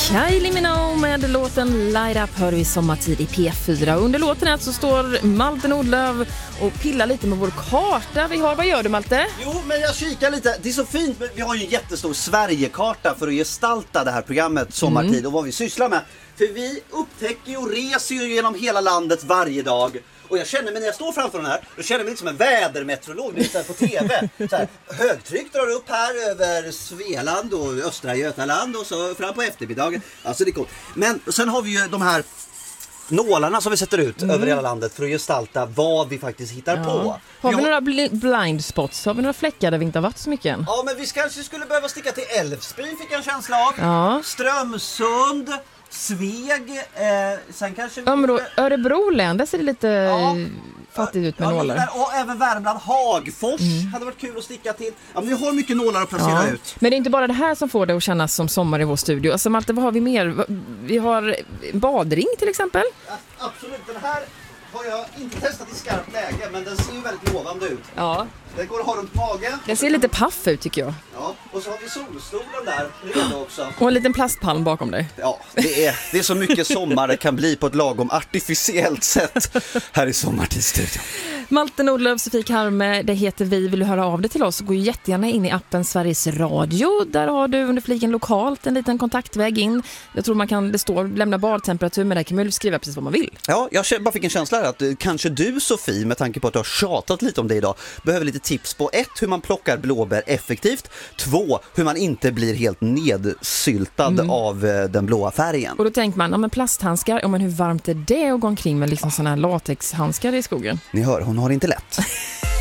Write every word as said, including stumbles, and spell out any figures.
Kylie Minogue med låten Light Up hör vi sommartid i P fyra. Under låten här så står Malte Nordlöf och pillar lite med vår karta vi har. Vad gör du, Malte? Jo, men jag kikar lite. Det är så fint. Vi har ju en jättestor Sverigekarta för att gestalta det här programmet Sommartid mm. och vad vi sysslar med. För vi upptäcker och reser ju genom hela landet varje dag. Och jag känner mig när jag står framför den här, då känner jag mig lite som en vädermeteorolog lite på tv. Så här, högtryck drar upp här över Svealand och östra Götaland och så fram på eftermiddagen. Alltså det är coolt. Men sen har vi ju de här nålarna som vi sätter ut mm. över hela landet för att gestalta vad vi faktiskt hittar ja. på. Har vi, vi några bl- blind spots? Har vi några fläckar där vi inte har varit så mycket än? Ja, men vi kanske skulle behöva sticka till Älvsbyn, fick jag en känsla av. Ja. Strömsund, Sveg, eh, sen kanske... Ja, men då Örebro län, där ser det lite ja. fattigt ut med ja, nålar. Och även Värmland, Hagfors mm. hade varit kul att sticka till. Ja, men vi har mycket nålar att placera ja. ut. Men det är inte bara det här som får det att kännas som sommar i vår studio. Alltså Malte, vad har vi mer? Vi har badring till exempel. Ja, absolut, den här har jag inte testat i skarpt läge, men den ser ju väldigt lovande ut. Ja. Den går att ha runt magen. Den ser lite paff ut tycker jag. Ja, och så har vi solstolen där redo också. Och en liten plastpalm bakom dig. Ja, det är, det är så mycket sommar det kan bli på ett lagom artificiellt sätt här i Sommartidsstudion. Malte Nordlöf, Sofie Karme, det heter vi. Vill du höra av dig till oss så gå jättegärna in i appen Sveriges Radio. Där har du under fliken lokalt en liten kontaktväg in. Jag tror man kan, det står lämna badtemperatur, men där kan man skriva precis vad man vill. Ja, jag bara fick en känsla här att kanske du, Sofie, med tanke på att du har tjatat lite om det idag, behöver lite tips på ett, hur man plockar blåbär effektivt, två, hur man inte blir helt nedsyltad mm. av den blåa färgen. Och då tänker man, ja men plasthandskar, ja men hur varmt är det att gå omkring med liksom såna här latexhandskar i skogen? Ni hör, hon har inte lätt.